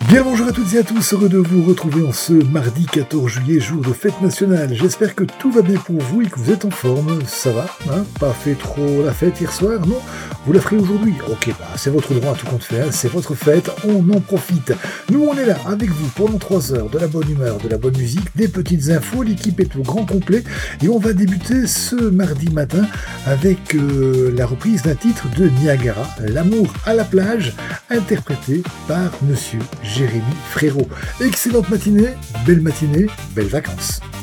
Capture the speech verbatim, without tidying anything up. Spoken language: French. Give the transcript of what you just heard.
Bien bonjour à toutes et à tous, heureux de vous retrouver en ce mardi quatorze juillet, jour de fête nationale. J'espère que tout va bien pour vous et que vous êtes en forme, ça va, hein, pas fait trop la fête hier soir, non? Vous la ferez aujourd'hui? Ok, bah c'est votre droit à tout compte fait, hein, c'est votre fête, on en profite. Nous on est là avec vous pendant trois heures, de la bonne humeur, de la bonne musique, des petites infos, l'équipe est au grand complet et on va débuter ce mardi matin avec euh, la reprise d'un titre de Niagara, L'amour à la plage, interprété par Monsieur Jérémy Frérot. Excellente matinée, belle matinée, belles vacances.